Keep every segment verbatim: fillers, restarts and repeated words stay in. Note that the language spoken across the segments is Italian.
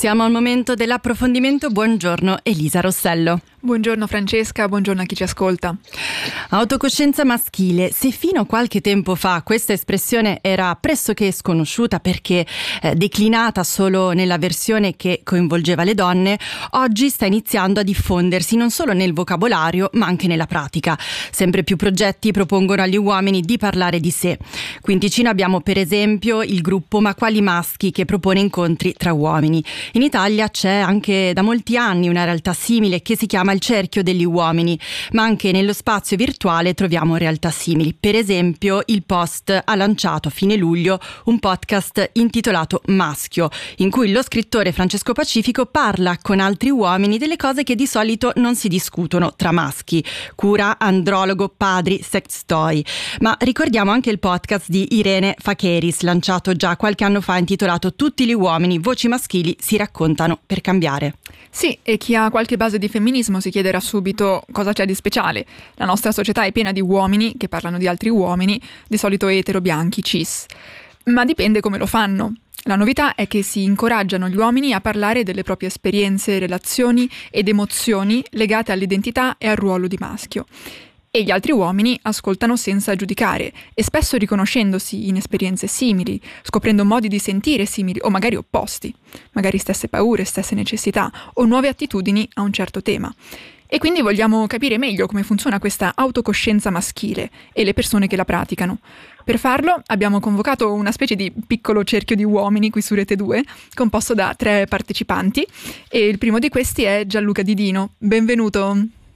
Siamo al momento dell'approfondimento. Buongiorno Elisa Rossello. Buongiorno Francesca, buongiorno a chi ci ascolta. Autocoscienza maschile. Se fino a qualche tempo fa questa espressione era pressoché sconosciuta perché eh, declinata solo nella versione che coinvolgeva le donne, oggi sta iniziando a diffondersi non solo nel vocabolario ma anche nella pratica. Sempre più progetti propongono agli uomini di parlare di sé. Qui in Ticino abbiamo per esempio il gruppo Ma Quali Maschi, che propone incontri tra uomini. In Italia c'è anche da molti anni una realtà simile che si chiama Il Cerchio degli Uomini, ma anche nello spazio virtuale troviamo realtà simili. Per esempio il Post ha lanciato a fine luglio un podcast intitolato Maschio, in cui lo scrittore Francesco Pacifico parla con altri uomini delle cose che di solito non si discutono tra maschi: cura, andrologo, padri, sex toy. Ma ricordiamo anche il podcast di Irene Fakeris, lanciato già qualche anno fa, intitolato Tutti gli uomini, voci maschili si raccontano per cambiare. Sì, e chi ha qualche base di femminismo si chiederà subito cosa c'è di speciale. La nostra società è piena di uomini che parlano di altri uomini, di solito etero, bianchi, cis. Ma dipende come lo fanno. La novità è che si incoraggiano gli uomini a parlare delle proprie esperienze, relazioni ed emozioni legate all'identità e al ruolo di maschio. E gli altri uomini ascoltano senza giudicare e spesso riconoscendosi in esperienze simili, scoprendo modi di sentire simili o magari opposti, magari stesse paure, stesse necessità o nuove attitudini a un certo tema. E quindi vogliamo capire meglio come funziona questa autocoscienza maschile e le persone che la praticano. Per farlo abbiamo convocato una specie di piccolo cerchio di uomini qui su Rete due, composto da tre partecipanti, e il primo di questi è Gianluca Di Dino. Benvenuto.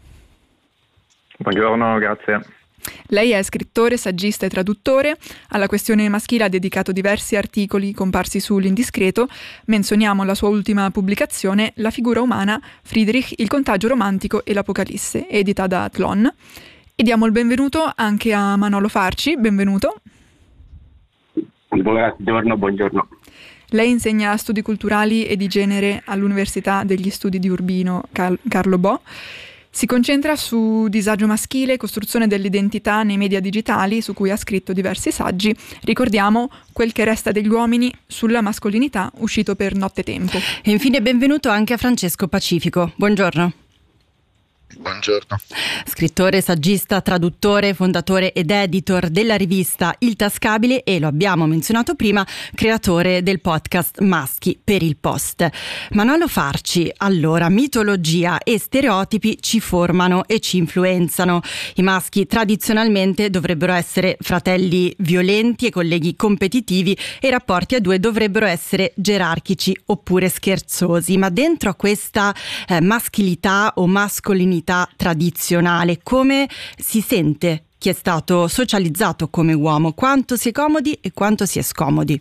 Buongiorno, grazie. Lei è scrittore, saggista e traduttore. Alla questione maschile ha dedicato diversi articoli comparsi su L'Indiscreto. Menzioniamo la sua ultima pubblicazione, La figura umana, Friedrich, il contagio romantico e l'Apocalisse, edita da Tlon. E diamo il benvenuto anche a Manolo Farci. Benvenuto. Buongiorno, buongiorno. Lei insegna studi culturali e di genere all'Università degli Studi di Urbino Car- Carlo Bo. Si concentra su disagio maschile, costruzione dell'identità nei media digitali, su cui ha scritto diversi saggi. Ricordiamo Quel che resta degli uomini sulla mascolinità, uscito per Nottetempo. E infine benvenuto anche a Francesco Pacifico. Buongiorno. Buongiorno. Scrittore, saggista, traduttore, fondatore ed editor della rivista Il Tascabile e, lo abbiamo menzionato prima, creatore del podcast Maschi per il Post. Manolo Farci, allora, mitologia e stereotipi ci formano e ci influenzano. I maschi tradizionalmente dovrebbero essere fratelli violenti e colleghi competitivi e i rapporti a due dovrebbero essere gerarchici oppure scherzosi. Ma dentro a questa eh, maschilità o mascolinità tradizionale, come si sente chi è stato socializzato come uomo? Quanto si è comodi e quanto si è scomodi?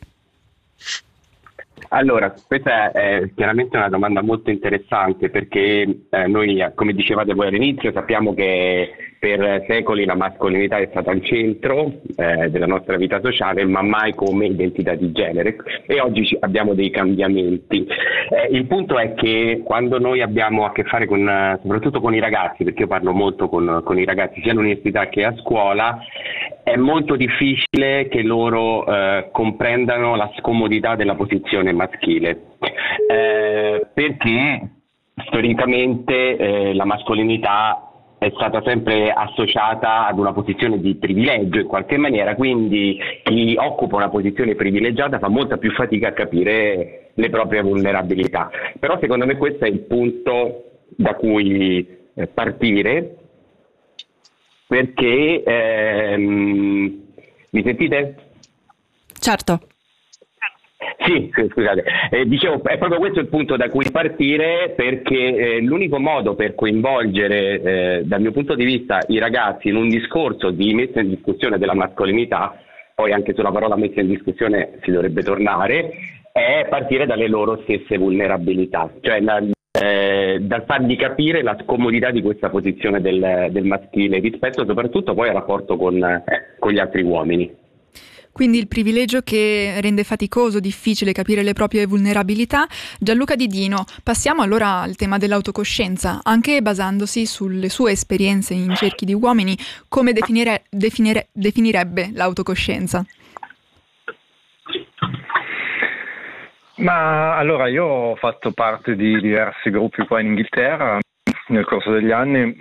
Allora, questa è chiaramente una domanda molto interessante, perché eh, noi, come dicevate voi all'inizio, sappiamo che per secoli la mascolinità è stata al centro eh, della nostra vita sociale, ma mai come identità di genere, e oggi ci- abbiamo dei cambiamenti. Eh, il punto è che quando noi abbiamo a che fare con, eh, soprattutto con i ragazzi, perché io parlo molto con, con i ragazzi sia all'università che a scuola, è molto difficile che loro eh, comprendano la scomodità della posizione maschile, eh, perché storicamente eh, la mascolinità è stata sempre associata ad una posizione di privilegio in qualche maniera, quindi chi occupa una posizione privilegiata fa molta più fatica a capire le proprie vulnerabilità. Però secondo me questo è il punto da cui eh, partire, perché ehm, mi sentite? Certo. Sì, sì, scusate, eh, dicevo, è proprio questo il punto da cui partire, perché eh, l'unico modo per coinvolgere, eh, dal mio punto di vista, i ragazzi in un discorso di messa in discussione della mascolinità, poi anche sulla parola messa in discussione si dovrebbe tornare, è partire dalle loro stesse vulnerabilità, cioè la, eh, dal fargli capire la scomodità di questa posizione del, del maschile rispetto soprattutto poi al rapporto con, eh, con gli altri uomini. Quindi il privilegio che rende faticoso, difficile capire le proprie vulnerabilità. Gianluca Di Dino, passiamo allora al tema dell'autocoscienza, anche basandosi sulle sue esperienze in cerchi di uomini. Come definire, definire, definirebbe l'autocoscienza? Ma allora io ho fatto parte di diversi gruppi qua in Inghilterra nel corso degli anni.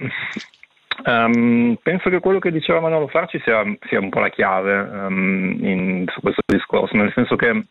Um, penso che quello che diceva Manolo Farci sia, sia un po' la chiave um, in, su questo discorso, nel senso che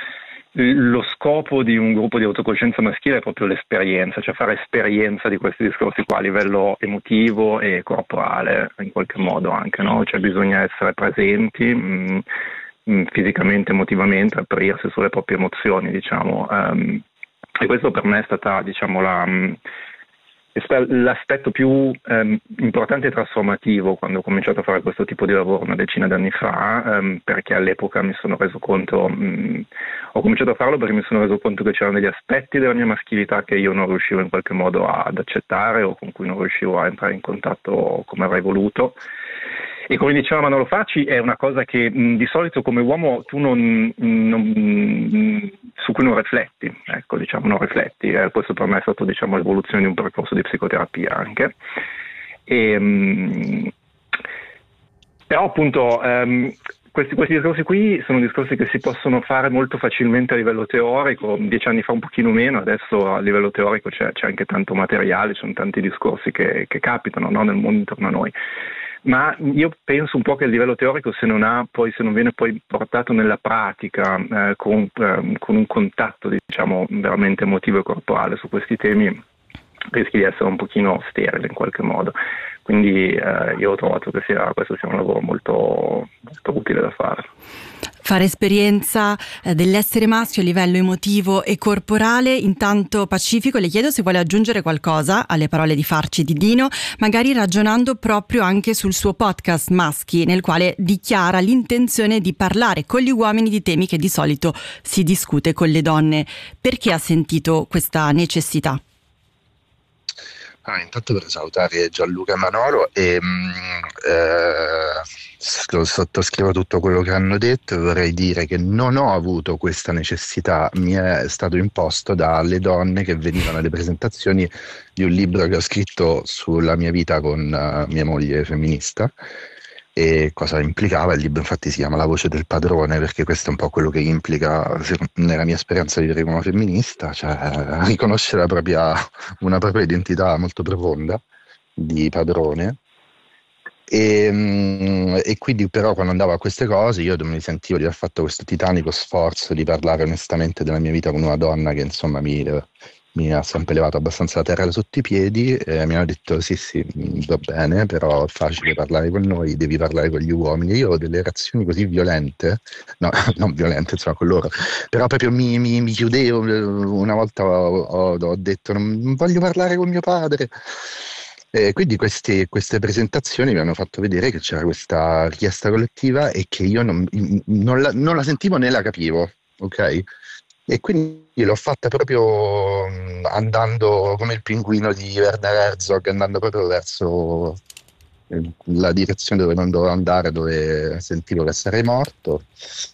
lo scopo di un gruppo di autocoscienza maschile è proprio l'esperienza, cioè fare esperienza di questi discorsi qua a livello emotivo e corporale, in qualche modo anche, no? Cioè bisogna essere presenti mh, mh, fisicamente, emotivamente, aprirsi sulle proprie emozioni, diciamo. Um, e questo per me è stata, diciamo, la... Mh, l'aspetto più ehm, importante e trasformativo quando ho cominciato a fare questo tipo di lavoro una decina d'anni fa, ehm, perché all'epoca mi sono reso conto, mh, ho cominciato a farlo perché mi sono reso conto che c'erano degli aspetti della mia maschilità che io non riuscivo in qualche modo ad accettare o con cui non riuscivo a entrare in contatto come avrei voluto. E come diceva Manolo Facci, è una cosa che mh, di solito come uomo tu non, non mh, su cui non rifletti, ecco, diciamo, non rifletti. Eh, questo per me è stato, diciamo, l'evoluzione di un percorso di psicoterapia anche. E, mh, però appunto ehm, questi, questi discorsi qui sono discorsi che si possono fare molto facilmente a livello teorico, dieci anni fa un pochino meno, adesso a livello teorico c'è, c'è anche tanto materiale, ci sono tanti discorsi che, che capitano, no, nel mondo intorno a noi. Ma io penso un po' che il livello teorico, se non ha poi, se non viene poi portato nella pratica eh, con, eh, con un contatto, diciamo, veramente emotivo e corporale su questi temi, rischi di essere un pochino sterile in qualche modo. Quindi eh, io ho trovato che sia, questo sia un lavoro molto, molto utile da fare. Fare esperienza eh, dell'essere maschio a livello emotivo e corporale. Intanto Pacifico, le chiedo se vuole aggiungere qualcosa alle parole di Farci di Dino, magari ragionando proprio anche sul suo podcast Maschi, nel quale dichiara l'intenzione di parlare con gli uomini di temi che di solito si discute con le donne. Perché ha sentito questa necessità? Ah, intanto per salutare Gianluca e Manolo e mh, eh, sottoscrivo tutto quello che hanno detto e vorrei dire che non ho avuto questa necessità, mi è stato imposto dalle donne che venivano alle presentazioni di un libro che ho scritto sulla mia vita con uh, mia moglie femminista. E cosa implicava? Il libro infatti si chiama La voce del padrone, perché questo è un po' quello che implica nella mia esperienza di vivere come femminista, cioè riconoscere la propria, una propria identità molto profonda di padrone. E, e quindi però quando andavo a queste cose io mi sentivo di aver fatto questo titanico sforzo di parlare onestamente della mia vita con una donna che insomma mi... mi ha sempre levato abbastanza la terra sotto i piedi e mi hanno detto sì sì va bene, però è facile parlare con noi, devi parlare con gli uomini. Io ho delle reazioni così violente, no non violente insomma con loro, però proprio mi, mi, mi chiudevo. Una volta ho, ho, ho detto non voglio parlare con mio padre. E quindi queste, queste presentazioni mi hanno fatto vedere che c'era questa richiesta collettiva e che io non, non, la, non la sentivo né la capivo, ok? E quindi l'ho fatta proprio andando come il pinguino di Werner Herzog, andando proprio verso la direzione dove non dovevo andare, dove sentivo che sarei morto.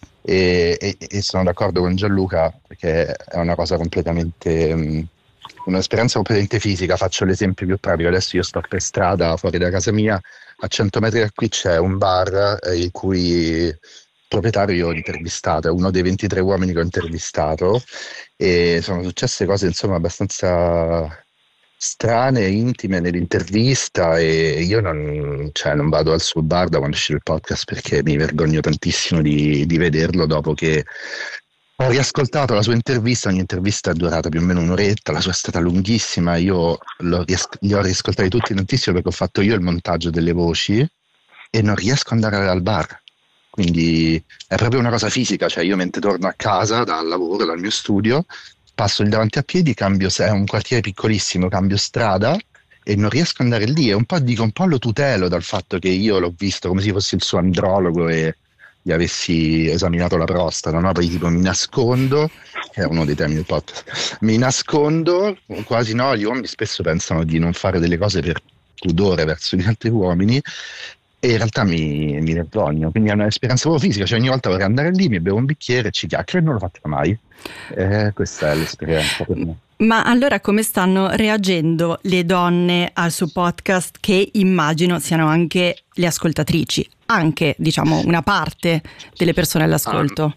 E, e, e sono d'accordo con Gianluca perché è una cosa completamente, um, un'esperienza completamente fisica. Faccio l'esempio più pratico: adesso io sto per strada fuori da casa mia, a cento metri da qui c'è un bar eh, il cui proprietario io ho intervistato, è uno dei ventitré uomini che ho intervistato, e sono successe cose insomma abbastanza strane e intime nell'intervista, e io non, cioè, non vado al suo bar da quando uscì il podcast perché mi vergogno tantissimo di, di vederlo dopo che ho riascoltato la sua intervista. Ogni intervista è durata più o meno un'oretta, la sua è stata lunghissima, io l'ho ries- li ho riascoltati tutti tantissimo perché ho fatto io il montaggio delle voci e non riesco ad andare al bar. Quindi è proprio una cosa fisica, cioè io mentre torno a casa dal lavoro, dal mio studio, passo lì davanti a piedi, cambio, è un quartiere piccolissimo, cambio strada e non riesco ad andare lì, e un po' dico, un po' lo tutelo dal fatto che io l'ho visto come se fossi il suo andrologo e gli avessi esaminato la prostata, no? Poi tipo mi nascondo, che è uno dei temi del podcast, mi nascondo, quasi no, gli uomini spesso pensano di non fare delle cose per pudore verso gli altri uomini, e in realtà mi, mi vergogno, quindi è un'esperienza proprio fisica, cioè ogni volta vorrei andare lì, mi bevo un bicchiere, ci chiacchiero e non lo faccio mai. Eh, questa è l'esperienza per me. Ma allora come stanno reagendo le donne al suo podcast, che immagino siano anche le ascoltatrici, anche diciamo una parte delle persone all'ascolto?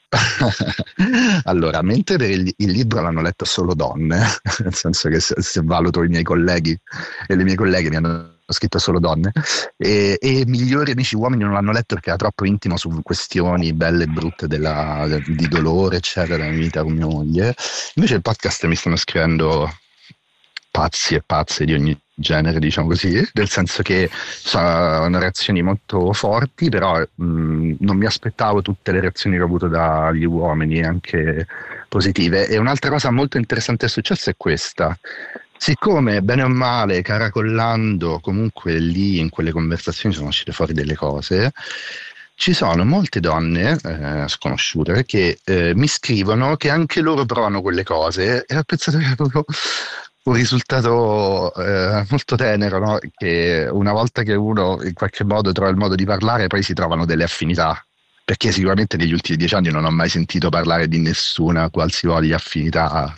Allora, mentre per il, il libro l'hanno letto solo donne, nel senso che se, se valuto i miei colleghi e le mie colleghe mi hanno scritto solo donne, e, e Migliori amici uomini non l'hanno letto perché era troppo intimo su questioni belle e brutte della, di dolore, eccetera, nella vita con mia moglie. Invece il podcast mi stanno scrivendo pazzi e pazze di ogni genere, diciamo così, nel senso che sono reazioni molto forti, però mh, non mi aspettavo tutte le reazioni che ho avuto dagli uomini, anche positive. E un'altra cosa molto interessante è successa è questa: siccome bene o male, caracollando, comunque lì in quelle conversazioni sono uscite fuori delle cose, ci sono molte donne eh, sconosciute che eh, mi scrivono che anche loro provano quelle cose, e ho pensato che era proprio un risultato eh, molto tenero, no? Che una volta che uno in qualche modo trova il modo di parlare, poi si trovano delle affinità, perché sicuramente negli ultimi dieci anni non ho mai sentito parlare di nessuna qualsivoglia affinità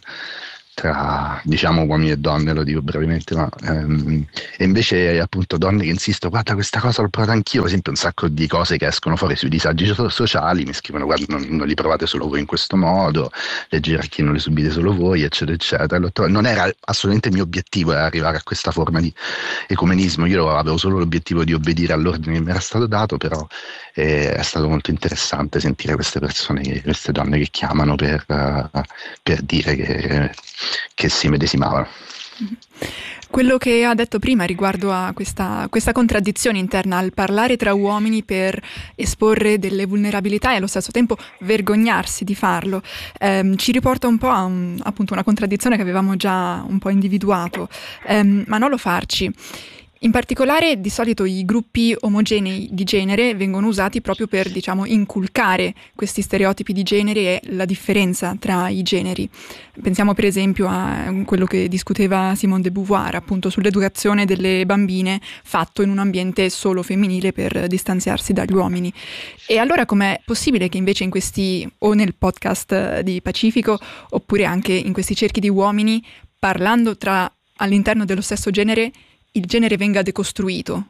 tra, diciamo, uomini e donne, lo dico brevemente, ma ehm, e invece appunto donne che insistono: guarda, questa cosa l'ho provata anch'io, per esempio un sacco di cose che escono fuori sui disagi so- sociali, mi scrivono: guarda, non, non li provate solo voi in questo modo, le gerarchie non le subite solo voi, eccetera eccetera. Non era assolutamente il mio obiettivo arrivare a questa forma di ecumenismo, io avevo solo l'obiettivo di obbedire all'ordine che mi era stato dato, però eh, è stato molto interessante sentire queste persone, che, queste donne che chiamano per, uh, per dire che che si medesimavano. Quello che ha detto prima riguardo a questa, questa contraddizione interna al parlare tra uomini per esporre delle vulnerabilità e allo stesso tempo vergognarsi di farlo, ehm, ci riporta un po' a un, appunto una contraddizione che avevamo già un po' individuato, ehm, ma non lo farci. In particolare, di solito i gruppi omogenei di genere vengono usati proprio per, diciamo, inculcare questi stereotipi di genere e la differenza tra i generi. Pensiamo per esempio a quello che discuteva Simone de Beauvoir, appunto sull'educazione delle bambine fatto in un ambiente solo femminile per distanziarsi dagli uomini. E allora com'è possibile che invece in questi, o nel podcast di Pacifico, oppure anche in questi cerchi di uomini, parlando tra all'interno dello stesso genere, il genere venga decostruito?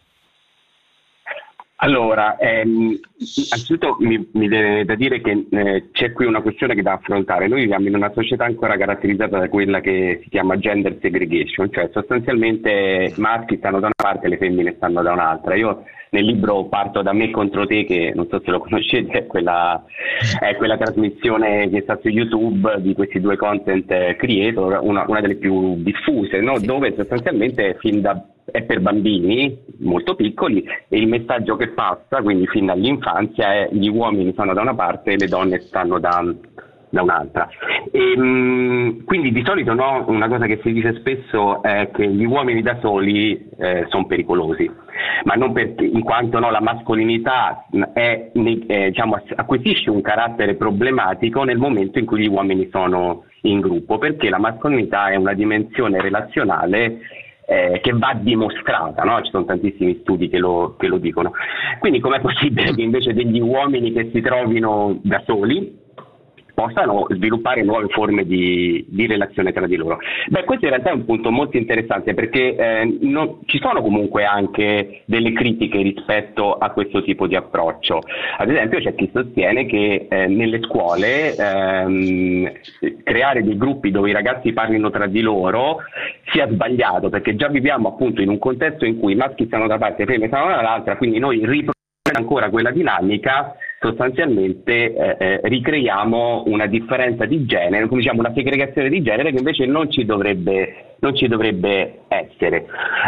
Allora, ehm, anzitutto mi, mi viene da dire che eh, c'è qui una questione che da affrontare. Noi viviamo in una società ancora caratterizzata da quella che si chiama gender segregation, cioè sostanzialmente i maschi stanno da una parte e le femmine stanno da un'altra. Io nel libro parto da Me contro te, che non so se lo conoscete, è quella, è quella trasmissione che sta su YouTube di questi due content creator, una, una delle più diffuse, no? Sì. Dove sostanzialmente fin da è per bambini molto piccoli e il messaggio che passa, quindi fin dall'infanzia, è: gli uomini sono da una parte e le donne stanno da, da un'altra. E, mh, quindi di solito, no, una cosa che si dice spesso è che gli uomini da soli eh, sono pericolosi, ma non perché, in quanto no, la mascolinità è, è, diciamo, acquisisce un carattere problematico nel momento in cui gli uomini sono in gruppo, perché la mascolinità è una dimensione relazionale Eh, che va dimostrata, no? Ci sono tantissimi studi che lo, che lo dicono. Quindi com'è possibile che invece degli uomini che si trovino da soli possano sviluppare nuove forme di, di relazione tra di loro? Beh, questo in realtà è un punto molto interessante, perché eh, non, ci sono comunque anche delle critiche rispetto a questo tipo di approccio. Ad esempio c'è chi sostiene che eh, nelle scuole ehm, creare dei gruppi dove i ragazzi parlino tra di loro sia sbagliato, perché già viviamo appunto in un contesto in cui i maschi stanno da parte e le femmine stanno dall'altra, quindi noi riproporremo ancora quella dinamica. Sostanzialmente eh, eh, ricreiamo una differenza di genere, come diciamo una segregazione di genere che invece non ci dovrebbe, non ci dovrebbe essere.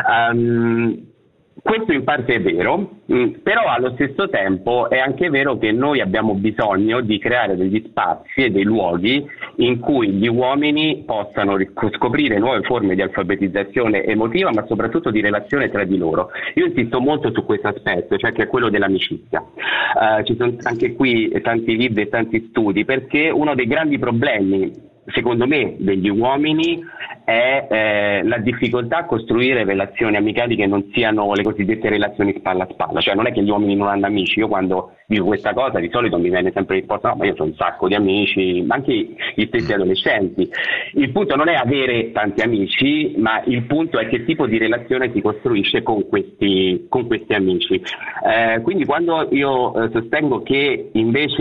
Um, questo in parte è vero, mh, però allo stesso tempo è anche vero che noi abbiamo bisogno di creare degli spazi e dei luoghi in cui gli uomini possano scoprire nuove forme di alfabetizzazione emotiva, ma soprattutto di relazione tra di loro. Io insisto molto su questo aspetto, cioè che è quello dell'amicizia. Uh, ci sono anche qui tanti libri e tanti studi, perché uno dei grandi problemi, secondo me, degli uomini è eh, la difficoltà a costruire relazioni amicali che non siano le cosiddette relazioni spalla a spalla. Cioè non è che gli uomini non hanno amici. Io quando dico questa cosa di solito mi viene sempre risposta: no, ma io ho un sacco di amici, anche gli stessi adolescenti. Il punto non è avere tanti amici, ma il punto è che tipo di relazione si costruisce con questi, con questi amici. Eh, quindi quando io eh, sostengo che invece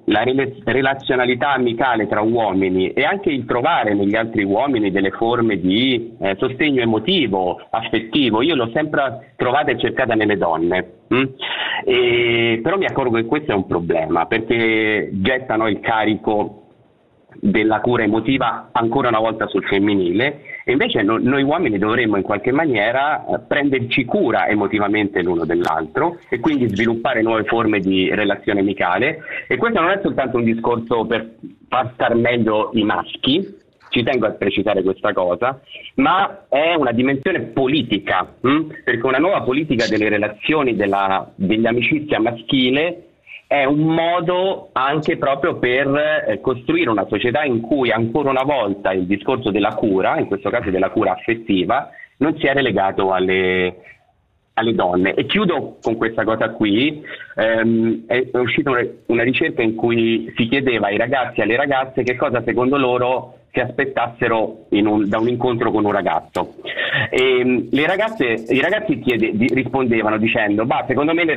la rele- relazionalità amicale tra uomini e anche il trovare negli altri uomini delle forme di eh, sostegno emotivo, affettivo, io l'ho sempre trovata e cercata nelle donne. Mm? E, però mi accorgo che questo è un problema, perché gettano il carico della cura emotiva ancora una volta sul femminile, e invece no, noi uomini dovremmo in qualche maniera eh, prenderci cura emotivamente l'uno dell'altro e quindi sviluppare nuove forme di relazione amicale. E questo non è soltanto un discorso per far star meglio i maschi, ci tengo a precisare questa cosa, ma è una dimensione politica, hm? perché una nuova politica delle relazioni della, dell'amicizia maschile è un modo anche proprio per eh, costruire una società in cui ancora una volta il discorso della cura, in questo caso della cura affettiva, non sia relegato alle, alle donne. E chiudo con questa cosa qui. Ehm, è uscita una, una ricerca in cui si chiedeva ai ragazzi e alle ragazze che cosa secondo loro si aspettassero in un, da un incontro con un ragazzo. E, le ragazze, i ragazzi chiede, di, rispondevano dicendo: bah, secondo me le